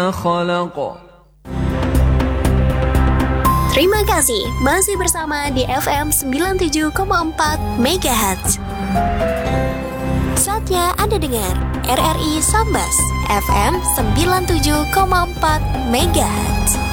خلق. Terima kasih masih bersama di FM 97,4 MHz. Saatnya Anda dengar RRI Sambas FM 97,4 MHz.